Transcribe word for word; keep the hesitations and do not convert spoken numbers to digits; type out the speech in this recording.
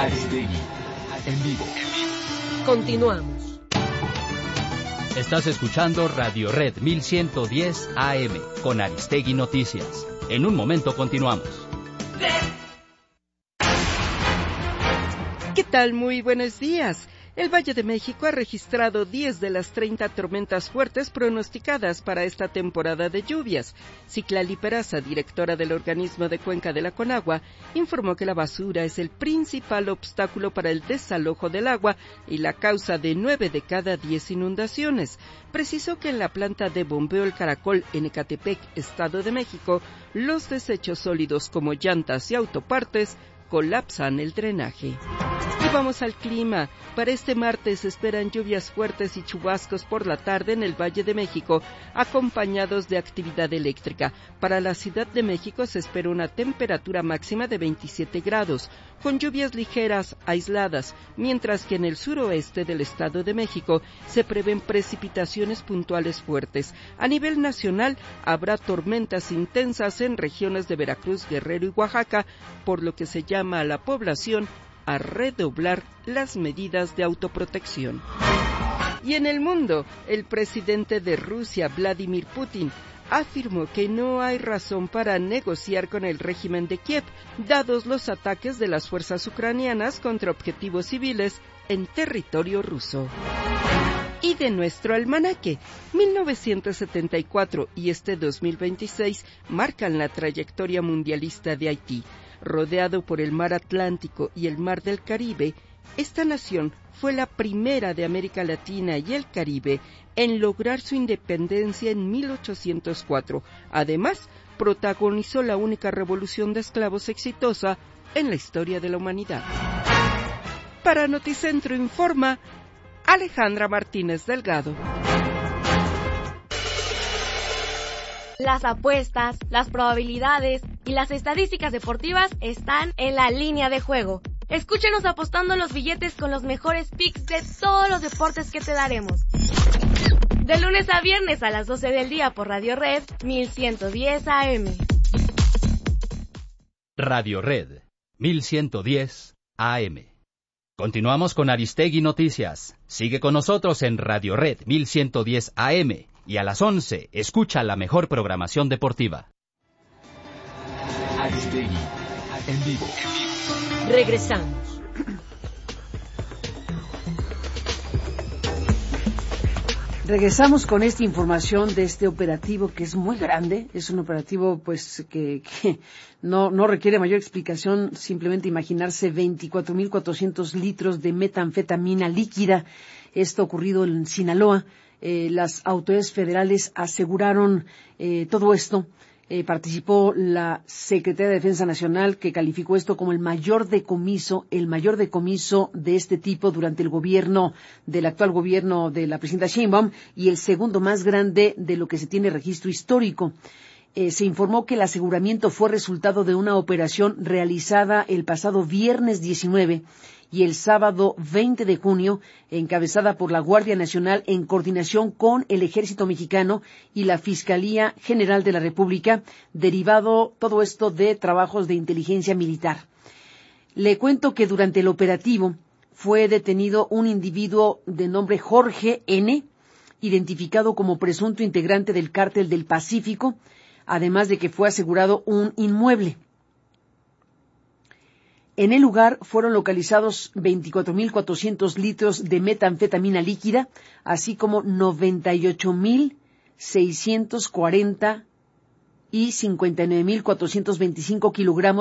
Aristegui, en vivo. Continuamos. Estás escuchando Radio Red mil ciento diez A M con Aristegui Noticias. En un momento continuamos. ¿Qué tal? Muy buenos días. El Valle de México ha registrado diez de las treinta tormentas fuertes pronosticadas para esta temporada de lluvias. Citlali Peraza, directora del organismo de cuenca de la Conagua, informó que la basura es el principal obstáculo para el desalojo del agua y la causa de nueve de cada diez inundaciones. Precisó que en la planta de bombeo El Caracol en Ecatepec, Estado de México, los desechos sólidos como llantas y autopartes colapsan el drenaje. Y vamos al clima. Para este martes se esperan lluvias fuertes y chubascos por la tarde en el Valle de México, acompañados de actividad eléctrica. Para la Ciudad de México se espera una temperatura máxima de veintisiete grados, con lluvias ligeras aisladas, mientras que en el suroeste del Estado de México se prevén precipitaciones puntuales fuertes. A nivel nacional habrá tormentas intensas en regiones de Veracruz, Guerrero y Oaxaca, por lo que se llama a la población a redoblar las medidas de autoprotección. Y en el mundo, el presidente de Rusia, Vladimir Putin, afirmó que no hay razón para negociar con el régimen de Kiev, dados los ataques de las fuerzas ucranianas contra objetivos civiles en territorio ruso. Y de nuestro almanaque, mil novecientos setenta y cuatro y este dos mil veintiséis marcan la trayectoria mundialista de Haití. Rodeado por el mar Atlántico y el mar del Caribe, esta nación fue la primera de América Latina y el Caribe en lograr su independencia en mil ochocientos cuatro. Además, protagonizó la única revolución de esclavos exitosa en la historia de la humanidad. Para Noticentro informa Alejandra Martínez Delgado. Las apuestas, las probabilidades y las estadísticas deportivas están en la línea de juego. Escúchenos apostando los billetes con los mejores picks de todos los deportes que te daremos. De lunes a viernes a las doce del día por Radio Red mil ciento diez A M. Radio Red mil ciento diez A M. Continuamos con Aristegui Noticias. Sigue con nosotros en Radio Red mil ciento diez A M. Y a las once, escucha la mejor programación deportiva. Aristegui, en vivo. Regresamos. Regresamos con esta información de este operativo que es muy grande. Es un operativo pues que, que no, no requiere mayor explicación, simplemente imaginarse veinticuatro mil cuatrocientos litros de metanfetamina líquida. Esto ocurrido en Sinaloa. Eh, las autoridades federales aseguraron eh, todo esto. Eh, participó la Secretaría de Defensa Nacional, que calificó esto como el mayor decomiso, el mayor decomiso de este tipo durante el gobierno del actual gobierno de la presidenta Sheinbaum y el segundo más grande de lo que se tiene registro histórico. Eh, se informó que el aseguramiento fue resultado de una operación realizada el pasado viernes diecinueve y el sábado veinte de junio, encabezada por la Guardia Nacional en coordinación con el Ejército Mexicano y la Fiscalía General de la República, derivado todo esto de trabajos de inteligencia militar. Le cuento que durante el operativo fue detenido un individuo de nombre Jorge N., identificado como presunto integrante del Cártel del Pacífico, además de que fue asegurado un inmueble. En el lugar fueron localizados veinticuatro mil cuatrocientos litros de metanfetamina líquida, así como noventa y ocho mil seiscientos cuarenta y cincuenta y nueve mil cuatrocientos veinticinco kilogramos